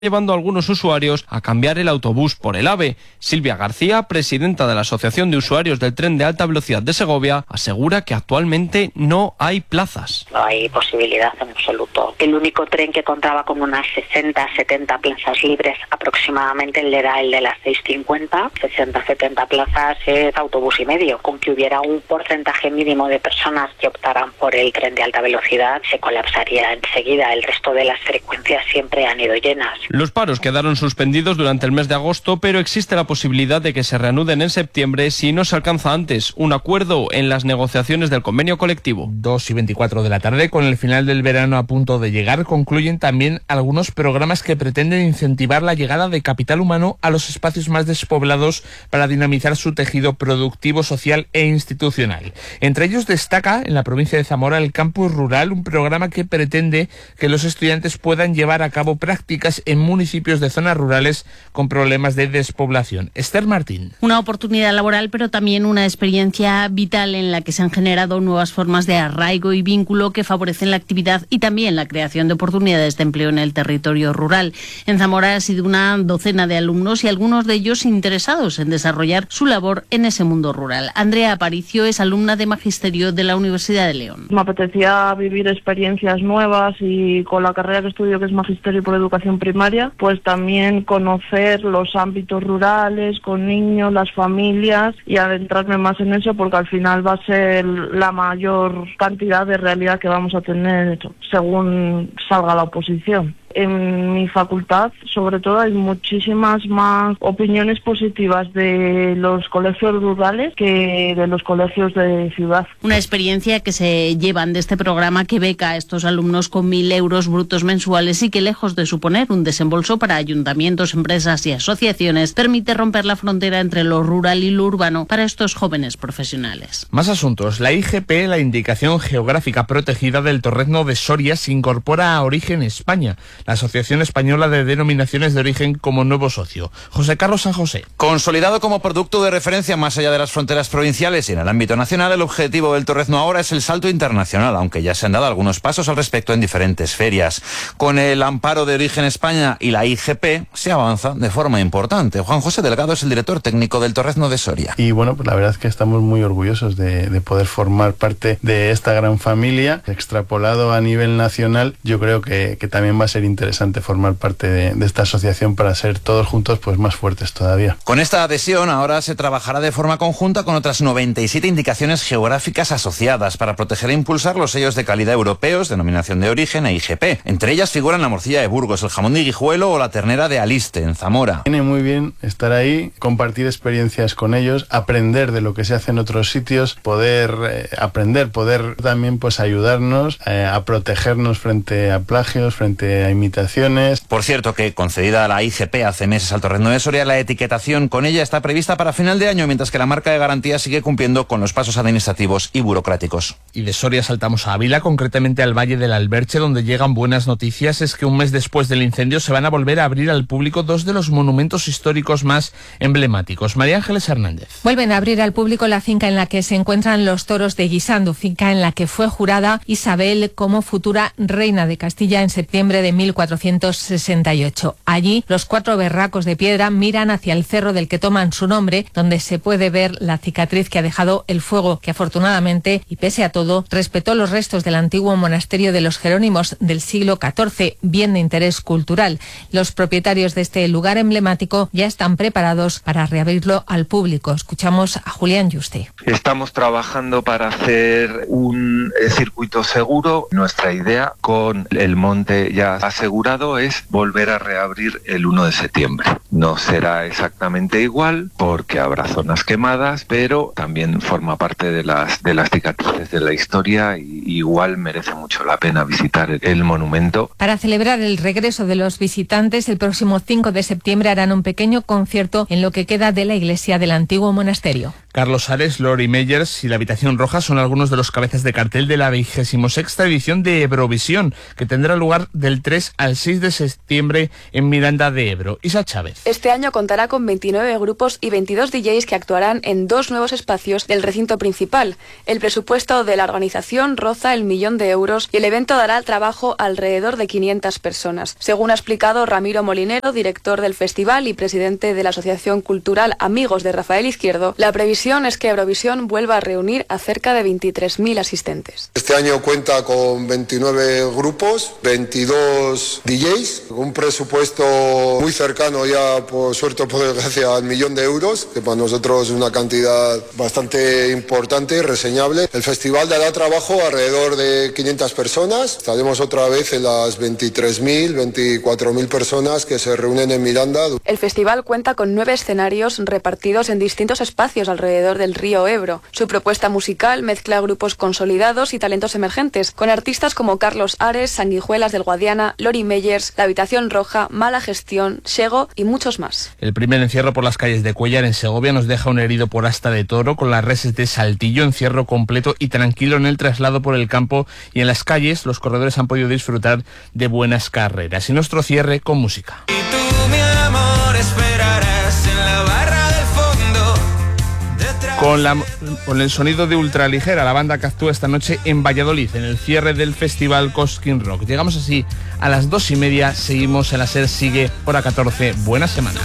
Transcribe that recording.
llevando a algunos usuarios a cambiar el autobús por el AVE. Silvia García, presidenta de la Asociación de Usuarios del Tren de Alta Velocidad de Segovia, asegura que actualmente no hay plazas. No hay posibilidad en absoluto. El único tren que contaba con unas 60-70 plazas libres aproximadamente era el de las 6:50. 60-70 plazas es autobús y medio. Con que hubiera un porcentaje mínimo de personas que optaran por el tren de alta velocidad, se colapsaría enseguida. El resto de las frecuencias siempre han ido llenas. Los paros quedaron suspendidos durante el mes de agosto, pero existe la posibilidad de que se reanuden en septiembre si no se alcanza antes un acuerdo en las negociaciones del convenio colectivo. 2:24 de la tarde, con el final del verano a punto de llegar, concluyen también algunos programas que pretenden incentivar la llegada de capital humano a los espacios más despoblados para dinamizar su tejido productivo, social e institucional. Entre ellos destaca en la provincia de Zamora el Campus Rural, un programa que pretende que los estudiantes puedan llevar a cabo prácticas en municipios de zonas rurales con problemas de despoblación. Esther Martín. Una oportunidad laboral, pero también una experiencia vital en la que se han generado nuevas formas de arraigo y vínculo que favorecen la actividad y también la creación de oportunidades de empleo en el territorio rural. En Zamora ha sido una docena de alumnos y algunos de ellos interesados en desarrollar su labor en ese mundo rural. Andrea Aparicio es alumna de Magisterio de la Universidad de León. Me apetecía vivir experiencias nuevas y con la carrera que estudio, que es Magisterio por Educación Primaria, pues también conocer los ámbitos rurales con niños, las familias y adentrarme más en eso, porque al final va a ser la mayor cantidad de realidad que vamos a tener según salga la oposición. En mi facultad, sobre todo, hay muchísimas más opiniones positivas de los colegios rurales que de los colegios de ciudad. Una experiencia que se llevan de este programa que beca a estos alumnos con 1.000 euros brutos mensuales y que, lejos de suponer un desembolso para ayuntamientos, empresas y asociaciones, permite romper la frontera entre lo rural y lo urbano para estos jóvenes profesionales. Más asuntos. La IGP, la Indicación Geográfica Protegida del Torrezno de Soria, se incorpora a Origen España, la Asociación Española de Denominaciones de Origen, como nuevo socio. José Carlos San José. Consolidado como producto de referencia más allá de las fronteras provinciales y en el ámbito nacional, el objetivo del Torrezno ahora es el salto internacional, aunque ya se han dado algunos pasos al respecto en diferentes ferias. Con el amparo de Origen España y la IGP se avanza de forma importante. Juan José Delgado es el director técnico del Torrezno de Soria. Y bueno, pues la verdad es que estamos muy orgullosos de poder formar parte de esta gran familia. Extrapolado a nivel nacional, yo creo que también va a ser interesante formar parte de esta asociación para ser todos juntos pues más fuertes todavía. Con esta adhesión ahora se trabajará de forma conjunta con otras 97 indicaciones geográficas asociadas para proteger e impulsar los sellos de calidad europeos, denominación de origen e IGP. Entre ellas figuran la morcilla de Burgos, el jamón de Guijuelo o la ternera de Aliste, en Zamora. Viene muy bien estar ahí, compartir experiencias con ellos, aprender de lo que se hace en otros sitios, poder aprender, poder también pues ayudarnos a protegernos frente a plagios, frente a imitaciones. Por cierto que, concedida a la IGP hace meses al Torrezno de Soria, la etiquetación con ella está prevista para final de año, mientras que la marca de garantía sigue cumpliendo con los pasos administrativos y burocráticos. Y de Soria saltamos a Ávila, concretamente al Valle del Alberche, donde llegan buenas noticias. Es que un mes después del incendio se van a volver a abrir al público dos de los monumentos históricos más emblemáticos. María Ángeles Hernández. Vuelven a abrir al público la finca en la que se encuentran los toros de Guisando, finca en la que fue jurada Isabel como futura reina de Castilla en septiembre de 1468. Allí, los 4 berracos de piedra miran hacia el cerro del que toman su nombre, donde se puede ver la cicatriz que ha dejado el fuego, que afortunadamente, y pese a todo, respetó los restos del antiguo monasterio de los Jerónimos del siglo XIV, bien de interés cultural. Los propietarios de este lugar emblemático ya están preparados para reabrirlo al público. Escuchamos a Julián Yuste. Estamos trabajando para hacer un circuito seguro. Nuestra idea con el monte ya asegurado es volver a reabrir el 1 de septiembre. No será exactamente igual porque habrá zonas quemadas, pero también forma parte de las cicatrices de la historia y igual merece mucho la pena visitar el monumento. Para celebrar el regreso de los visitantes, el próximo 5 de septiembre harán un pequeño concierto en lo que queda de la iglesia del antiguo monasterio. Carlos Ares, Lori Meyers y la Habitación Roja son algunos de los cabezas de cartel de la 26ª edición de Eurovisión, que tendrá lugar del 3 3 al 6 de septiembre en Miranda de Ebro. Isa Chávez. Este año contará con 29 grupos y 22 DJs que actuarán en 2 nuevos espacios del recinto principal. El presupuesto de la organización roza el 1.000.000 de euros y el evento dará trabajo a alrededor de 500 personas. Según ha explicado Ramiro Molinero, director del festival y presidente de la Asociación Cultural Amigos de Rafael Izquierdo, la previsión es que Eurovisión vuelva a reunir a cerca de 23.000 asistentes. Este año cuenta con 29 grupos, 22 DJs, un presupuesto muy cercano ya, por suerte o por desgracia, al 1.000.000 de euros, que para nosotros es una cantidad bastante importante y reseñable. El festival dará trabajo a alrededor de 500 personas. Estaremos otra vez en las 23.000, 24.000 personas que se reúnen en Miranda. El festival cuenta con 9 escenarios repartidos en distintos espacios alrededor del río Ebro. Su propuesta musical mezcla grupos consolidados y talentos emergentes, con artistas como Carlos Ares, Sanguijuelas del Guadiana, Lori Meyers, La Habitación Roja, Mala Gestión, Shego y muchos más. El primer encierro por las calles de Cuéllar en Segovia nos deja un herido por asta de toro con las reses de Saltillo, encierro completo y tranquilo en el traslado por el campo, y en las calles los corredores han podido disfrutar de buenas carreras. Y nuestro cierre con música. Y tú, mi amor, esperarás en la barra del fondo. Con el sonido de Ultraligera, la banda que actúa esta noche en Valladolid, en el cierre del festival Cosquín Rock. Llegamos así a las 2:30, seguimos en la SER Sigue, hora 14. Buena semana.